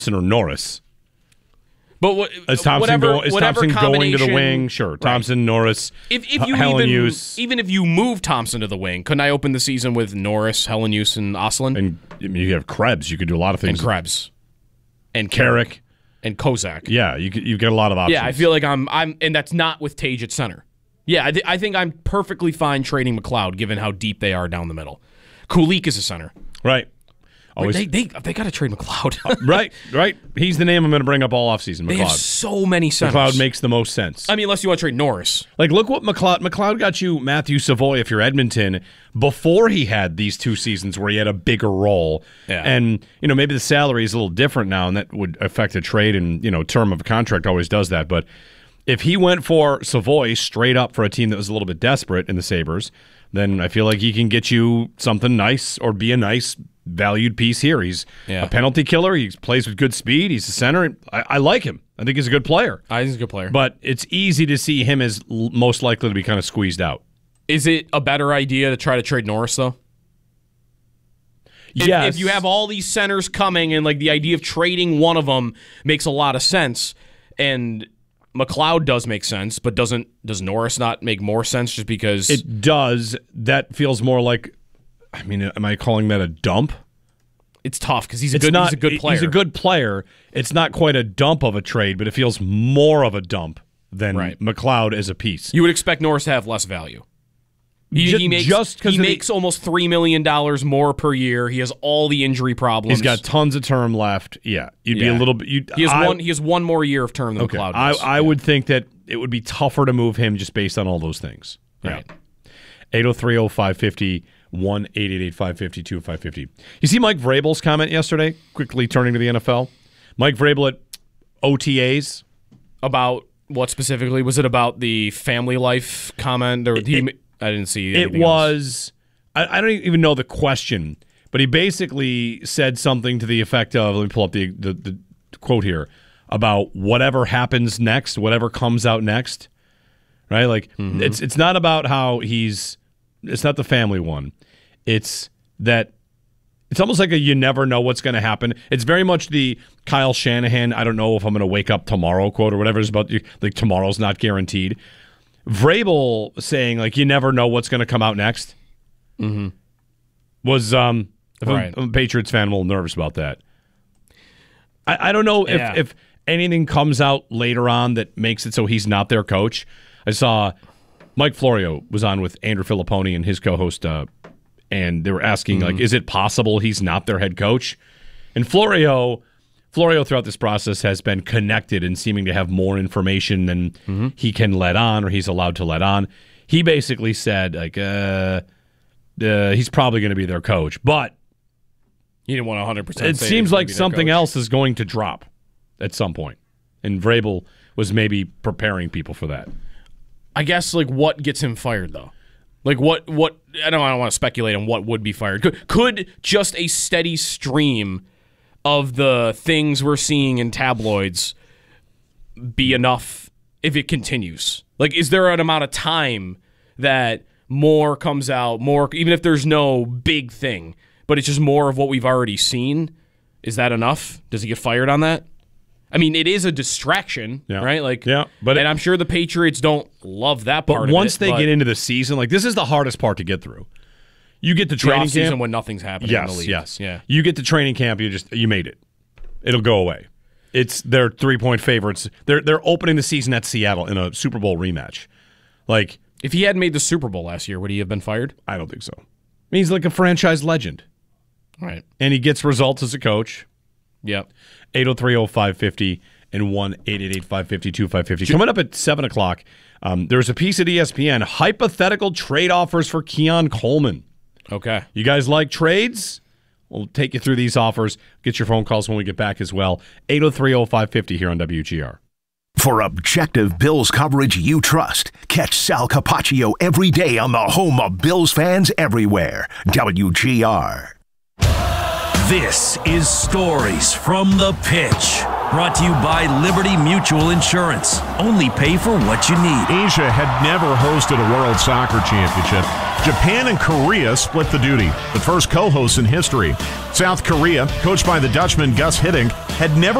or Norris. But is Thompson going to the wing? Sure. Thompson, right. Norris, Helenius. Even if you move Thompson to the wing, couldn't I open the season with Norris, Helenius, and Ostlund? And you have Krebs. You could do a lot of things. And Krebs. And Carrick. And Kozak. Yeah, you get a lot of options. Yeah, I feel like I'm and that's not with Tage at center. Yeah, I think I'm perfectly fine trading McLeod given how deep they are down the middle. Kulik is a center. Right. Wait, they got to trade McLeod. Right. He's the name I'm going to bring up all offseason, McLeod. They have so many centers. McLeod makes the most sense. I mean, unless you want to trade Norris. Like, look what McLeod got you Matthew Savoy if you're Edmonton before he had these 2 seasons where he had a bigger role. Yeah. And, maybe the salary is a little different now, and that would affect a trade, and, term of a contract always does that. But if he went for Savoy straight up for a team that was a little bit desperate in the Sabres, then I feel like he can get you something nice or be a nice valued piece here. He's a penalty killer. He plays with good speed. He's a center. I like him. I think he's a good player. I think he's a good player. But it's easy to see him as most likely to be kind of squeezed out. Is it a better idea to try to trade Norris, though? Yes. If you have all these centers coming and like the idea of trading one of them makes a lot of sense, and McLeod does make sense, but does Norris not make more sense just because? It does. That feels more like, am I calling that a dump? It's tough because he's a good player. He's a good player. It's not quite a dump of a trade, but it feels more of a dump than McLeod as a piece. You would expect Norris to have less value. He makes almost $3 million more per year. He has all the injury problems. He's got tons of term left. Yeah, you'd be a little bit. He has one more year of term than McLeod does. I would think that it would be tougher to move him just based on all those things. Right. 803-0550, 1-888-552-550. You see Mike Vrabel's comment yesterday? Quickly turning to the NFL. Mike Vrabel at OTAs about what specifically? Was it about the family life comment? Or I didn't see anything else. I don't even know the question, but he basically said something to the effect of, let me pull up the quote here, about whatever happens next, whatever comes out next, right? Like, it's not about how it's not the family one. It's that it's almost like you never know what's going to happen. It's very much the Kyle Shanahan, I don't know if I'm going to wake up tomorrow quote or whatever it is about, like, tomorrow's not guaranteed. Vrabel saying, like, you never know what's going to come out next was, if I'm a Patriots fan, I'm a little nervous about that. I don't know if anything comes out later on that makes it so he's not their coach. I saw Mike Florio was on with Andrew Filipponi and his co-host, and they were asking, like, is it possible he's not their head coach? And Florio throughout this process has been connected and seeming to have more information than he can let on or he's allowed to let on. He basically said, like, he's probably going to be their coach, but he didn't want 100%. It seems like something else is going to drop at some point, and Vrabel was maybe preparing people for that. I guess, like, what gets him fired, though? Like, what? I don't want to speculate on what would be fired. Could just a steady stream of the things we're seeing in tabloids be enough if it continues? Like, is there an amount of time that more comes out, more, even if there's no big thing, but it's just more of what we've already seen? Is that enough? Does he get fired on that? I mean, it is a distraction, right? Like, and I'm sure the Patriots don't love that part of it. But once they get into the season, like, this is the hardest part to get through. You get to training camp when nothing's happening in the league. Yes. You get to training camp, you made it. It'll go away. It's their 3-point favorites. They're opening the season at Seattle in a Super Bowl rematch. Like, if he had made the Super Bowl last year, would he have been fired? I don't think so. I mean, he's like a franchise legend. Right. And he gets results as a coach. Yep. 803-0550 and 1-888-552-550. Coming up at 7 o'clock, there's a piece at ESPN, hypothetical trade offers for Keon Coleman. Okay. You guys like trades? We'll take you through these offers. Get your phone calls when we get back as well. 803-0550 here on WGR. For objective Bills coverage you trust, catch Sal Capaccio every day on the home of Bills fans everywhere, WGR. This is Stories from the Pitch, brought to you by Liberty Mutual Insurance. Only pay for what you need. Asia had never hosted a World Soccer Championship. Japan and Korea split the duty, the first co-hosts in history. South Korea, coached by the Dutchman Gus Hiddink, had never